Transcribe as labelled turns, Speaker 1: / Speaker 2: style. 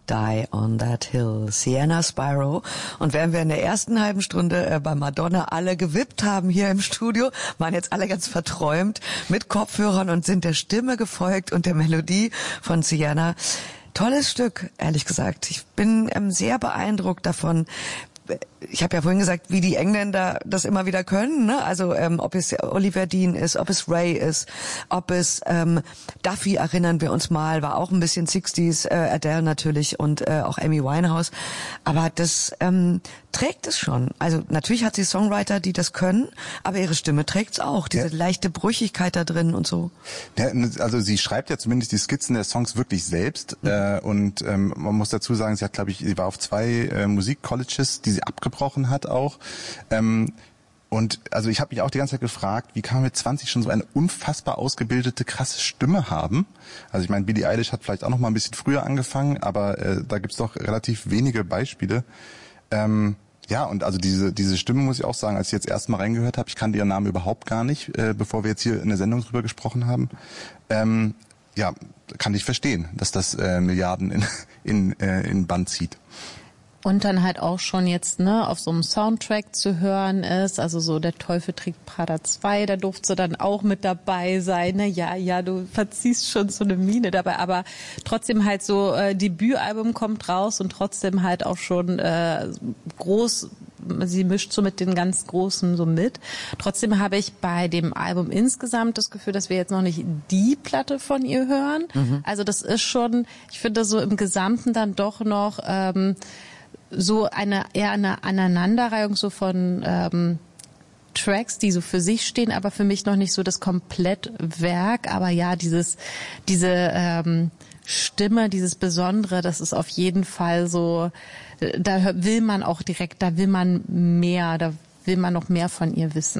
Speaker 1: Die on That Hill, Sienna Spyro. Und während wir in der ersten halben Stunde bei Madonna alle gewippt haben hier im Studio, waren jetzt alle ganz verträumt mit Kopfhörern und sind der Stimme gefolgt und der Melodie von Sienna. Tolles Stück, ehrlich gesagt. Ich bin sehr beeindruckt davon. Ich habe ja vorhin gesagt, wie die Engländer das immer wieder können, ne? Also ob es Oliver Dean ist, ob es Ray ist, ob es Duffy, erinnern wir uns mal, war auch ein bisschen 60s, Adele natürlich und auch Amy Winehouse. Aber das trägt es schon. Also natürlich hat sie Songwriter, die das können, aber ihre Stimme trägt es auch. Diese leichte Brüchigkeit da drin und so.
Speaker 2: Ja, also sie schreibt ja zumindest die Skizzen der Songs wirklich selbst und man muss dazu sagen, sie hat, glaube ich, sie war auf 2 Musikcolleges, die sie abgebrochen hat auch. Und also ich habe mich auch die ganze Zeit gefragt, wie kann man mit 20 schon so eine unfassbar ausgebildete, krasse Stimme haben? Also ich meine, Billie Eilish hat vielleicht auch noch mal ein bisschen früher angefangen, aber da gibt's doch relativ wenige Beispiele. Ja, und also diese Stimme, muss ich auch sagen, als ich jetzt erstmal reingehört habe, ich kannte ihren Namen überhaupt gar nicht, bevor wir jetzt hier in der Sendung drüber gesprochen haben. Ja, kann ich verstehen, dass das Milliarden in Band zieht.
Speaker 3: Und dann halt auch schon jetzt auf so einem Soundtrack zu hören ist, also so Der Teufel trägt Prada 2, da durfte sie dann auch mit dabei sein. Ne? Ja, du verziehst schon so eine Miene dabei, aber trotzdem halt so Debütalbum kommt raus und trotzdem halt auch schon groß, sie mischt so mit den ganz Großen so mit. Trotzdem habe ich bei dem Album insgesamt das Gefühl, dass wir jetzt noch nicht die Platte von ihr hören. Mhm. Also das ist schon, ich finde so im Gesamten dann doch noch so eher eine Aneinanderreihung so von Tracks, die so für sich stehen, aber für mich noch nicht so das Komplettwerk. Aber ja, diese Stimme, dieses Besondere, das ist auf jeden Fall so, da will man auch direkt, da will man noch mehr von ihr wissen.